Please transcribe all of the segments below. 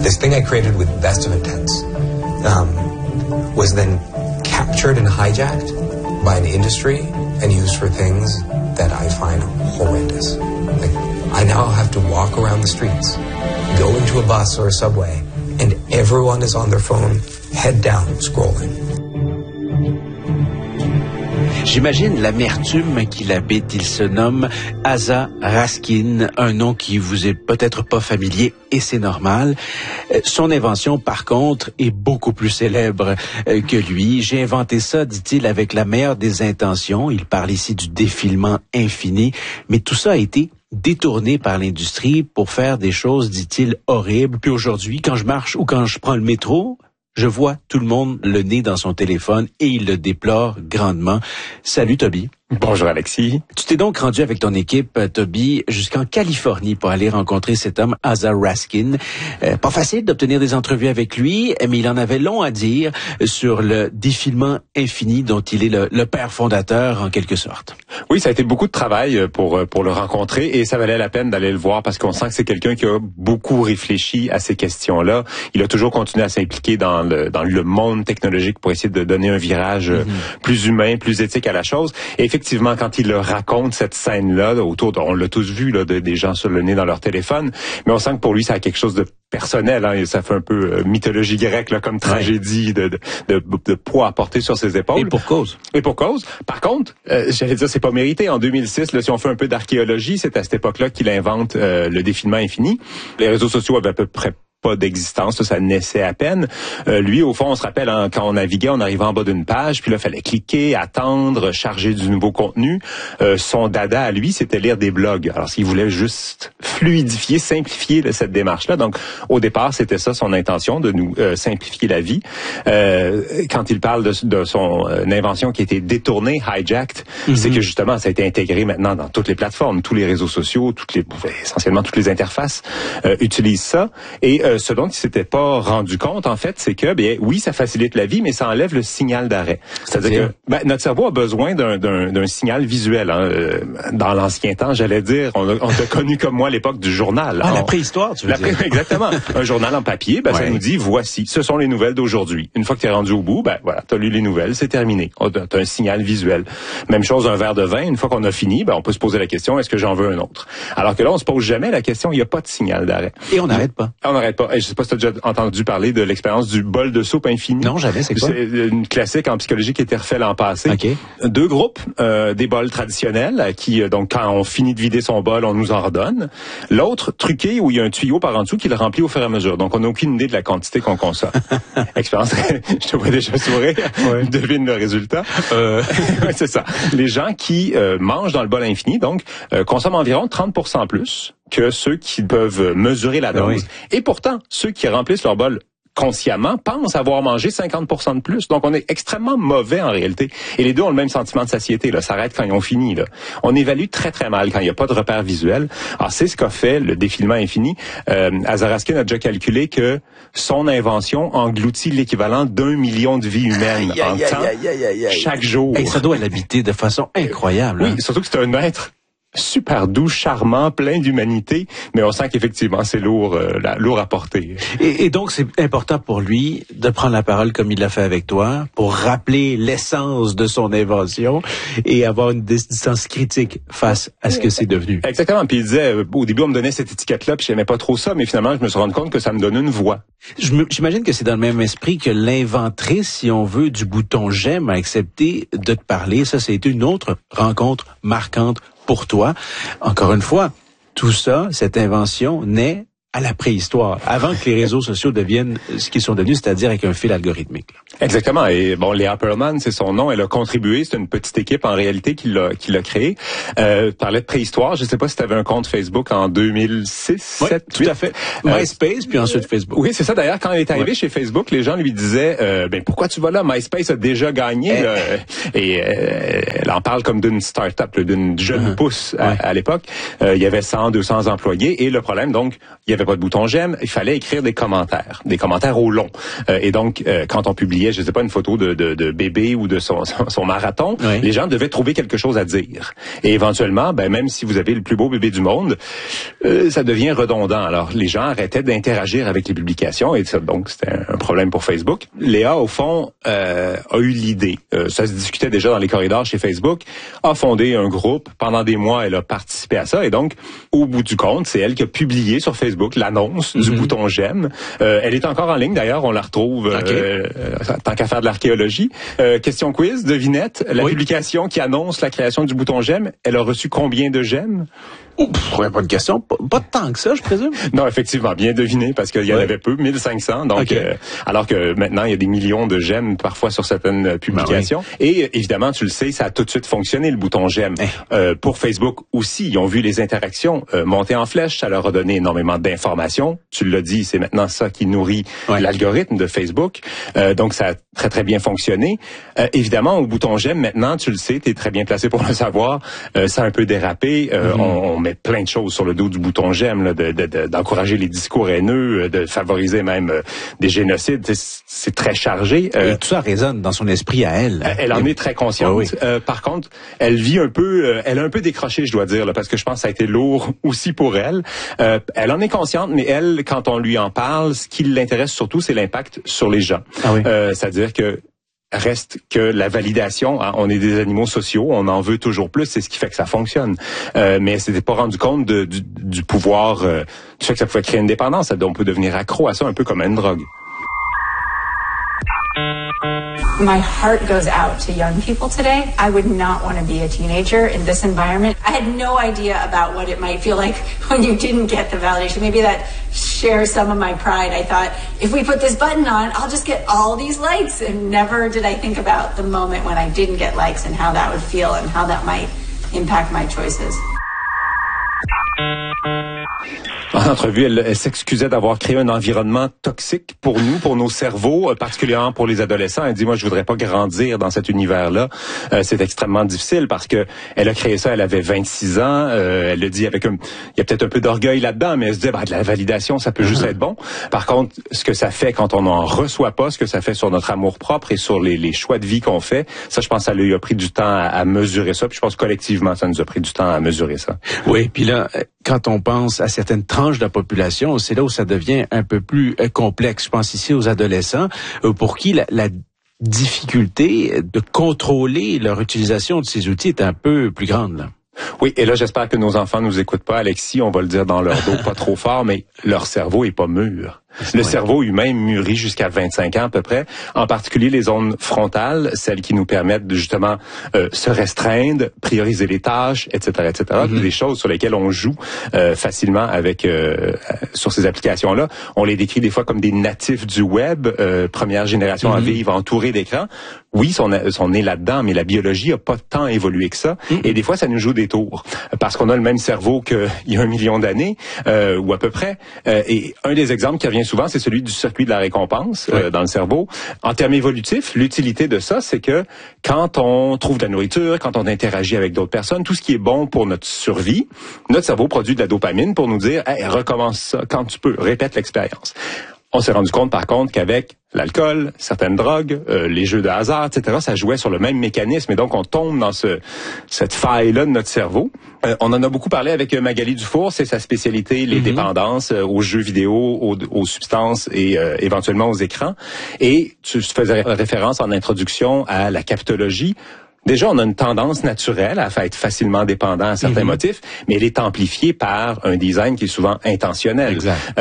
This thing I created with best of intents was then captured and hijacked by an industry and used for things that I find horrendous. Like, I now have to walk around the streets, go into a bus or a subway, and everyone is on their phone, head down, scrolling. J'imagine l'amertume qu'il habite. Il se nomme Asa Raskin, un nom qui vous est peut-être pas familier, et c'est normal. Son invention, par contre, est beaucoup plus célèbre que lui. J'ai inventé ça, dit-il, avec la meilleure des intentions. Il parle ici du défilement infini, mais tout ça a été détourné par l'industrie pour faire des choses, dit-il, horribles. Puis aujourd'hui, quand je marche ou quand je prends le métro, je vois tout le monde le nez dans son téléphone et il le déplore grandement. Salut Toby. Bonjour Alexis. Tu t'es donc rendu avec ton équipe, Toby, jusqu'en Californie pour aller rencontrer cet homme, Asa Raskin. Pas facile d'obtenir des entrevues avec lui, mais il en avait long à dire sur le défilement infini dont il est le père fondateur en quelque sorte. Oui, ça a été beaucoup de travail pour le rencontrer et ça valait la peine d'aller le voir parce qu'on sent que c'est quelqu'un qui a beaucoup réfléchi à ces questions-là. Il a toujours continué à s'impliquer dans le monde technologique pour essayer de donner un virage plus humain, plus éthique à la chose. Et effectivement, quand il raconte cette scène-là, on l'a tous vu, là, des gens sur le nez dans leur téléphone, mais on sent que pour lui, ça a quelque chose de personnel, hein, et ça fait un peu mythologie grecque, là, comme tragédie de poids à porter sur ses épaules. Et pour cause. Par contre, j'allais dire, c'est pas mérité. En 2006, là, si on fait un peu d'archéologie, c'est à cette époque-là qu'il invente le défilement infini. Les réseaux sociaux avaient à peu près pas d'existence, ça naissait à peine. Lui, au fond, on se rappelle, hein, quand on naviguait, on arrivait en bas d'une page, puis là, il fallait cliquer, attendre, charger du nouveau contenu. Son dada à lui, c'était lire des blogs. Alors, s'il voulait juste fluidifier, simplifier cette démarche-là. Donc, au départ, c'était ça son intention, de nous simplifier la vie. Quand il parle de son invention qui a été détournée, hijacked, c'est que justement, ça a été intégré maintenant dans toutes les plateformes, tous les réseaux sociaux, essentiellement toutes les interfaces utilisent ça. Et ce dont il s'était pas rendu compte, en fait, c'est que, bien, oui, ça facilite la vie, mais ça enlève le signal d'arrêt. C'est-à-dire que notre cerveau a besoin d'un signal visuel. Hein. Dans l'ancien temps, j'allais dire, on t'a connu comme moi à l'époque du journal. Ah, la préhistoire, tu veux dire. Exactement. Un journal en papier, ça nous dit, voici, ce sont les nouvelles d'aujourd'hui. Une fois que tu es rendu au bout, voilà, tu as lu les nouvelles, c'est terminé. Tu as un signal visuel. Même chose, un verre de vin, une fois qu'on a fini, on peut se poser la question, est-ce que j'en veux un autre? Alors que là, on se pose jamais la question, il n'y a pas de signal d'arrêt. Et on n'arrête pas. On n'arrête pas. Je sais pas si tu as déjà entendu parler de l'expérience du bol de soupe infini. Non, jamais, c'est quoi? C'est une classique en psychologie qui a été refaite l'an passé. Okay. Deux groupes, des bols traditionnels qui, donc, quand on finit de vider son bol, on nous en redonne. L'autre, truqué, où il y a un tuyau par en dessous qui le remplit au fur et à mesure. Donc, on n'a aucune idée de la quantité qu'on consomme. Expérience, je te vois déjà sourire. Ouais. Devine le résultat. C'est ça. Les gens qui mangent dans le bol infini, donc, consomment environ 30% plus que ceux qui peuvent mesurer la dose. Oui. Et pourtant, ceux qui remplissent leur bol consciemment pensent avoir mangé 50% de plus. Donc, on est extrêmement mauvais en réalité. Et les deux ont le même sentiment de satiété. Là, ça arrête quand ils ont fini. Là. On évalue très, très mal quand il n'y a pas de repère visuel. Alors, c'est ce qu'a fait le défilement infini. Asa Raskin a déjà calculé que son invention engloutit l'équivalent d'1 million de vies humaines en temps chaque jour. Et ça doit l'habiter de façon incroyable. Oui, hein? Surtout que c'est un être super doux, charmant, plein d'humanité, mais on sent qu'effectivement c'est lourd à porter. Et donc c'est important pour lui de prendre la parole comme il l'a fait avec toi, pour rappeler l'essence de son invention et avoir une distance critique face à ce que c'est devenu. Exactement. Puis il disait, au début on me donnait cette étiquette-là, puis j'aimais pas trop ça, mais finalement je me suis rendu compte que ça me donnait une voix. J'imagine que c'est dans le même esprit que l'inventrice, si on veut, du bouton j'aime a accepté de te parler. Ça, c'était une autre rencontre marquante pour toi. Encore une fois, tout ça, cette invention naît à la préhistoire, avant que les réseaux sociaux deviennent ce qu'ils sont devenus, c'est-à-dire avec un fil algorithmique. Exactement. Et bon, Léa Pearlman, c'est son nom. Elle a contribué. C'est une petite équipe en réalité qui l'a créé. Parlait de préhistoire. Je sais pas si tu avais un compte Facebook en 2006, oui, 7, tout 8. À fait. MySpace, puis ensuite Facebook. Oui, c'est ça. D'ailleurs, quand elle est arrivée chez Facebook, les gens lui disaient, pourquoi tu vas là? MySpace a déjà gagné. Et elle en parle comme d'une start-up, d'une jeune pousse à l'époque. Il y avait 100, 200 employés. Et le problème, donc, il y avait avait pas de bouton j'aime, il fallait écrire des commentaires au long. Et donc, quand on publiait, je sais pas, une photo de bébé ou de son marathon, oui. Les gens devaient trouver quelque chose à dire. Et éventuellement, même si vous avez le plus beau bébé du monde, ça devient redondant. Alors, les gens arrêtaient d'interagir avec les publications et ça, donc c'était un problème pour Facebook. Léa, au fond, a eu l'idée. Ça se discutait déjà dans les corridors chez Facebook, a fondé un groupe. Pendant des mois, elle a participé à ça. Et donc, au bout du compte, c'est elle qui a publié sur Facebook l'annonce du bouton j'aime. Elle est encore en ligne, d'ailleurs. On la retrouve tant qu'à faire de l'archéologie. Question quiz, devinette. La publication qui annonce la création du bouton j'aime, elle a reçu combien de j'aime? Pas de question. Pas tant que ça, je présume. Non, effectivement, bien deviné, parce qu'il y en avait peu, 1500. Donc, alors que maintenant, il y a des millions de j'aime parfois sur certaines publications. Et évidemment, tu le sais, ça a tout de suite fonctionné, le bouton j'aime. Pour Facebook aussi, ils ont vu les interactions monter en flèche. Ça leur a donné énormément d'informations. Tu l'as dit, c'est maintenant ça qui nourrit l'algorithme de Facebook. Donc, ça a très, très bien fonctionné. Évidemment, au bouton j'aime, maintenant, tu le sais, tu es très bien placé pour le savoir, ça a un peu dérapé. On met plein de choses sur le dos du bouton j'aime, là, d'encourager les discours haineux, de favoriser même des génocides. C'est très chargé. Et tout ça résonne dans son esprit à elle. Elle en est très consciente. Par contre, elle vit un peu, elle a un peu décroché, je dois dire, là, parce que je pense que ça a été lourd aussi pour elle. Elle en est consciente, mais elle, quand on lui en parle, ce qui l'intéresse surtout, c'est l'impact sur les gens. C'est-à-dire que reste que la validation, on est des animaux sociaux, on en veut toujours plus, c'est ce qui fait que ça fonctionne. Mais elle s'était pas rendu compte du pouvoir, du fait que ça pouvait créer une dépendance. On peut devenir accro à ça, un peu comme à une drogue. My heart goes out to young people today. I would not want to be a teenager in this environment. I had no idea about what it might feel like when you didn't get the validation. Maybe that shares some of my pride. I thought, if we put this button on, I'll just get all these likes. And never did I think about the moment when I didn't get likes and how that would feel and how that might impact my choices. En entrevue, elle s'excusait d'avoir créé un environnement toxique pour nous, pour nos cerveaux, particulièrement pour les adolescents. Elle dit, moi, je voudrais pas grandir dans cet univers-là. C'est extrêmement difficile parce que elle a créé ça, elle avait 26 ans. Elle le dit avec il y a peut-être un peu d'orgueil là-dedans, mais elle se dit, de la validation, ça peut juste être bon. Par contre, ce que ça fait quand on n'en reçoit pas, ce que ça fait sur notre amour-propre et sur les choix de vie qu'on fait, ça, je pense, ça lui a pris du temps à mesurer ça. Puis je pense collectivement, ça nous a pris du temps à mesurer ça. Oui, puis là, quand on pense à certaines tranches de la population, c'est là où ça devient un peu plus complexe. Je pense ici aux adolescents, pour qui la difficulté de contrôler leur utilisation de ces outils est un peu plus grande, là. Oui, et là, j'espère que nos enfants nous écoutent pas, Alexis, on va le dire dans leur dos pas trop fort, mais leur cerveau est pas mûr. Le cerveau humain mûrit jusqu'à 25 ans à peu près, en particulier les zones frontales, celles qui nous permettent de justement se restreindre, prioriser les tâches, etc., etc. Des choses sur lesquelles on joue facilement avec sur ces applications-là. On les décrit des fois comme des natifs du web, première génération à vivre entourés d'écrans. Oui, on est là-dedans, mais la biologie a pas tant évolué que ça. Et des fois, ça nous joue des tours. Parce qu'on a le même cerveau qu'il y a 1 million d'années, ou à peu près. Et un des exemples qui revient souvent, c'est celui du circuit de la récompense dans le cerveau. En termes évolutifs, l'utilité de ça, c'est que quand on trouve de la nourriture, quand on interagit avec d'autres personnes, tout ce qui est bon pour notre survie, notre cerveau produit de la dopamine pour nous dire « Hey, recommence ça quand tu peux, répète l'expérience ». On s'est rendu compte, par contre, qu'avec l'alcool, certaines drogues, les jeux de hasard, etc., ça jouait sur le même mécanisme. Et donc, on tombe dans cette faille-là de notre cerveau. On en a beaucoup parlé avec Magali Dufour. C'est sa spécialité, les dépendances aux jeux vidéo, aux substances et éventuellement aux écrans. Et tu faisais référence en introduction à la captologie. Déjà, on a une tendance naturelle à être facilement dépendant à certains motifs, mais elle est amplifiée par un design qui est souvent intentionnel.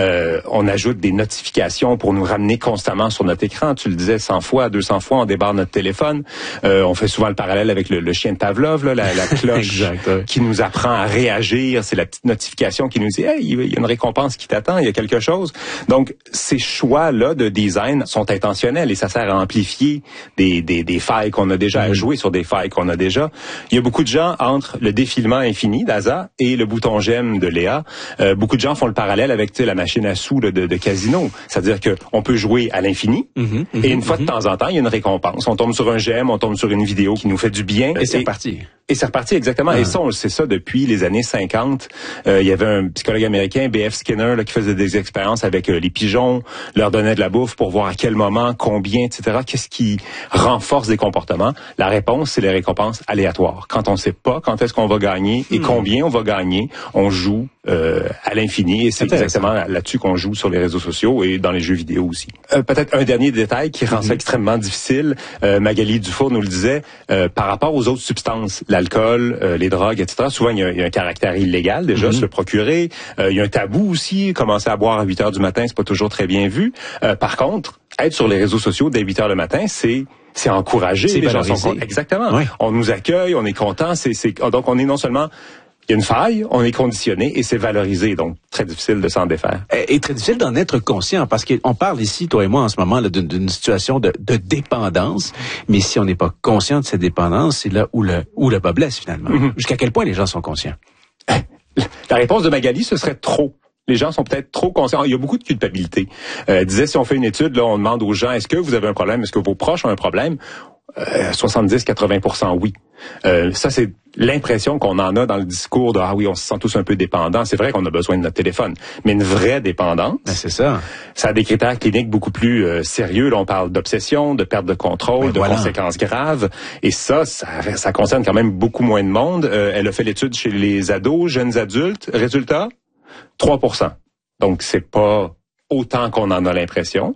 On ajoute des notifications pour nous ramener constamment sur notre écran. Tu le disais 100 fois, 200 fois, on débarre notre téléphone. On fait souvent le parallèle avec le chien de Pavlov, là, la cloche qui nous apprend à réagir. C'est la petite notification qui nous dit « Hey, il y a une récompense qui t'attend, il y a quelque chose ». Donc, ces choix-là de design sont intentionnels et ça sert à amplifier des failles qu'on a déjà à jouer sur des failles qu'on a déjà. Il y a beaucoup de gens entre le défilement infini d'Asa et le bouton j'aime de Léa. Beaucoup de gens font le parallèle avec la machine à sous de casino. C'est-à-dire que on peut jouer à l'infini et une fois de temps en temps, il y a une récompense. On tombe sur un j'aime, on tombe sur une vidéo qui nous fait du bien. Et c'est reparti. Et c'est reparti, exactement. Et ça, on sait ça depuis les années 50. Il y avait un psychologue américain, B.F. Skinner, là, qui faisait des expériences avec les pigeons, leur donnait de la bouffe pour voir à quel moment, combien, etc. Qu'est-ce qui renforce des comportements? La réponse, c'est les récompenses aléatoires. Quand on ne sait pas quand est-ce qu'on va gagner et combien on va gagner, on joue à l'infini. Et c'est exactement là-dessus qu'on joue sur les réseaux sociaux et dans les jeux vidéo aussi. Peut-être un dernier détail qui rend ça extrêmement difficile. Magali Dufour nous le disait, par rapport aux autres substances, l'alcool, les drogues, etc. Souvent, il y a un caractère illégal déjà, se le procurer. Il y a un tabou aussi. Commencer à boire à 8 heures du matin, c'est pas toujours très bien vu. Par contre, être sur les réseaux sociaux dès 8 heures le matin, c'est encouragé. C'est les gens valorisé. sont exactement. Oui. On nous accueille, on est content. Donc, on est non seulement... Il y a une faille, on est conditionné et c'est valorisé, donc très difficile de s'en défaire. Et très difficile d'en être conscient, parce qu'on parle ici, toi et moi, en ce moment, là, d'une situation de dépendance, mais si on n'est pas conscient de cette dépendance, c'est là où le bas blesse, finalement. Jusqu'à quel point les gens sont conscients? La réponse de Magali, ce serait trop. Les gens sont peut-être trop conscients. Il y a beaucoup de culpabilité. Disait, si on fait une étude, là, on demande aux gens, est-ce que vous avez un problème? Est-ce que vos proches ont un problème? 70-80% oui. Ça, c'est l'impression qu'on en a dans le discours de « Ah oui, on se sent tous un peu dépendants ». C'est vrai qu'on a besoin de notre téléphone. Mais une vraie dépendance, c'est ça. Ça a des critères cliniques beaucoup plus sérieux. Là, on parle d'obsession, de perte de contrôle, conséquences graves. Et ça concerne quand même beaucoup moins de monde. Elle a fait l'étude chez les ados, jeunes adultes. Résultat, 3%. Donc, c'est pas autant qu'on en a l'impression.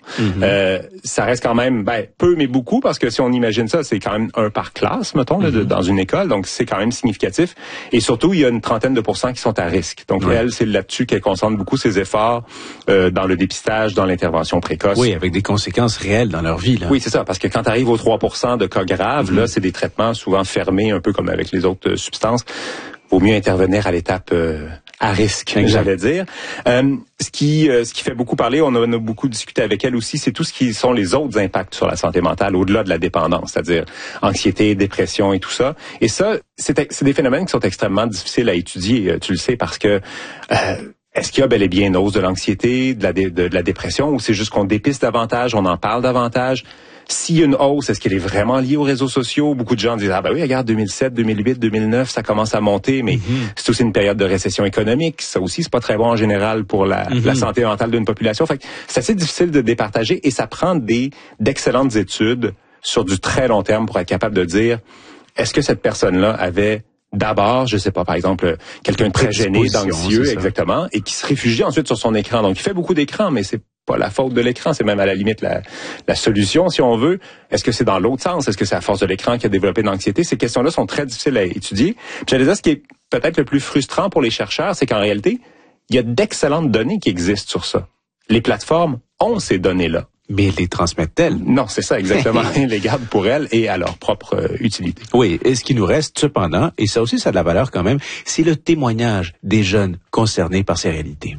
Ça reste quand même peu mais beaucoup, parce que si on imagine ça, c'est quand même 1 par classe, mettons, là, dans une école, donc c'est quand même significatif. Et surtout, il y a une trentaine de % qui sont à risque. Donc elle, c'est là-dessus qu'elle concentre beaucoup ses efforts dans le dépistage, dans l'intervention précoce. Oui, avec des conséquences réelles dans leur vie. Là. Oui, c'est ça, parce que quand tu arrives aux 3% de cas graves, là, c'est des traitements souvent fermés, un peu comme avec les autres substances. Vaut mieux intervenir à l'étape à risque, j'allais dire. Ce qui fait beaucoup parler, on en a beaucoup discuté avec elle aussi, c'est tout ce qui sont les autres impacts sur la santé mentale, au-delà de la dépendance, c'est-à-dire anxiété, dépression et tout ça. Et ça, c'est des phénomènes qui sont extrêmement difficiles à étudier, tu le sais, parce que est-ce qu'il y a bel et bien une hausse de l'anxiété, de la dépression, ou c'est juste qu'on dépiste davantage, on en parle davantage? S'il y a une hausse, est-ce qu'elle est vraiment liée aux réseaux sociaux? Beaucoup de gens disent, oui, regarde, 2007, 2008, 2009, ça commence à monter, mais c'est aussi une période de récession économique. Ça aussi, c'est pas très bon en général pour la santé mentale d'une population. Fait que c'est assez difficile de départager et ça prend d'excellentes études sur du très long terme pour être capable de dire, est-ce que cette personne-là avait d'abord, je sais pas, par exemple, quelqu'un de très gêné, d'anxieux, exactement, et qui se réfugie ensuite sur son écran. Donc, il fait beaucoup d'écran, mais c'est pas la faute de l'écran, c'est même à la limite la solution, si on veut. Est-ce que c'est dans l'autre sens? Est-ce que c'est à force de l'écran qui a développé de l'anxiété? Ces questions-là sont très difficiles à étudier. Puis j'allais dire, ce qui est peut-être le plus frustrant pour les chercheurs, c'est qu'en réalité, il y a d'excellentes données qui existent sur ça. Les plateformes ont ces données-là. Mais les transmettent-elles? Non, c'est ça, exactement. Ils les gardent pour elles et à leur propre utilité. Oui, et ce qui nous reste, cependant, et ça aussi, ça a de la valeur quand même, c'est le témoignage des jeunes concernés par ces réalités.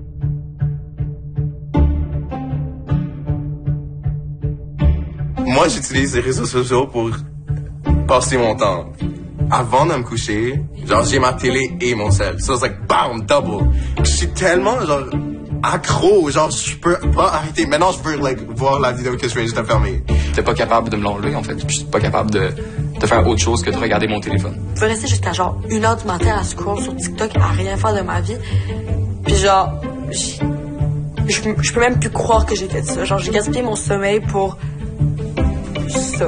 Moi, j'utilise les réseaux sociaux pour passer mon temps. Avant de me coucher, genre, j'ai ma télé et mon cell. So, it's like, bam, double. Je suis tellement, genre, accro, genre, je peux pas arrêter. Maintenant, je peux, voir la vidéo que je viens juste de fermer. J'étais pas capable de me l'enlever, en fait. Je suis pas capable de faire autre chose que de regarder mon téléphone. Je peux rester jusqu'à, genre, 1h du matin à scroll sur TikTok à rien faire de ma vie. Puis, genre, je peux même plus croire que j'ai fait ça. Genre, j'ai gaspillé mon sommeil pour ça.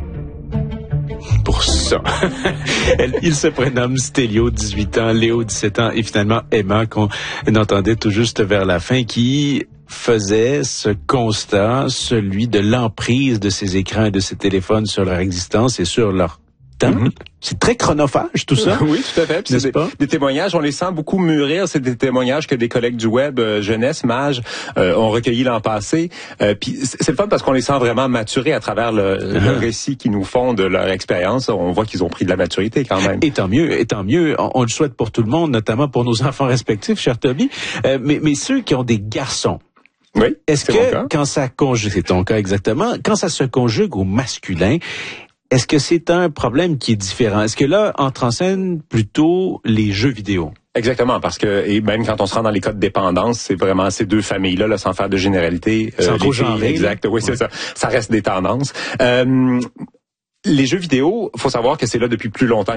Pour ça. Il se prénomme Stélio, 18 ans, Léo, 17 ans, et finalement Emma, qu'on entendait tout juste vers la fin, qui faisait ce constat, celui de l'emprise de ces écrans et de ces téléphones sur leur existence et sur leur temps. C'est très chronophage, tout ça. Oui, tout à fait. Puis n'est-ce pas? Des témoignages, on les sent beaucoup mûrir. C'est des témoignages que des collègues du web, Jeunesse, Mage, ont recueillis l'an passé. Puis c'est le fun parce qu'on les sent vraiment maturer à travers le récit qu'ils nous font de leur expérience. On voit qu'ils ont pris de la maturité quand même. Et tant mieux. On le souhaite pour tout le monde, notamment pour nos enfants respectifs, cher Toby. Mais ceux qui ont des garçons, oui, est-ce que quand ça conjugue, c'est ton cas exactement, quand ça se conjugue au masculin, Est-ce que c'est un problème qui est différent? Est-ce que là, entre en scène plutôt les jeux vidéo? Exactement, parce que et même quand on se rend dans les cas de dépendance, c'est vraiment ces deux familles-là, là, sans faire de généralité. Sans trop genrer. Exact, oui, c'est ça. Ça reste des tendances. Les jeux vidéo, faut savoir que c'est là depuis plus longtemps